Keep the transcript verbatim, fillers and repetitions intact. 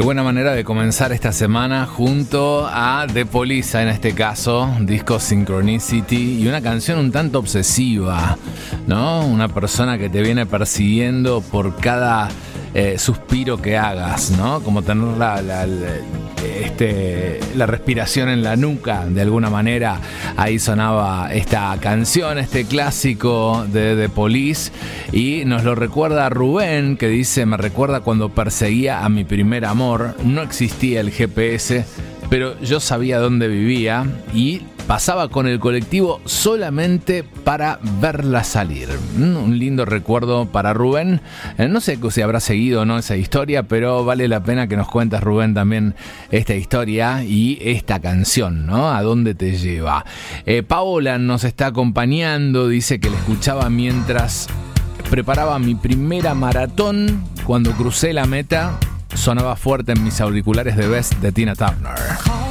Qué buena manera de comenzar esta semana junto a The Police, en este caso, disco Synchronicity, y una canción un tanto obsesiva, ¿no? Una persona que te viene persiguiendo por cada eh, suspiro que hagas, ¿no? Como tener la, la, la, este, la respiración en la nuca, de alguna manera. Ahí sonaba esta canción, este clásico de The Police, y nos lo recuerda Rubén, que dice: me recuerda cuando perseguía a mi primer amor, no existía el G P S, pero yo sabía dónde vivía y pasaba con el colectivo solamente para verla salir. Un lindo recuerdo para Rubén. No sé si habrá seguido o no esa historia, pero vale la pena que nos cuentes, Rubén, también esta historia y esta canción, ¿no? ¿A dónde te lleva? Eh, Paola nos está acompañando, dice que la escuchaba mientras preparaba mi primera maratón. Cuando crucé la meta, sonaba fuerte en mis auriculares de Best de Tina Turner.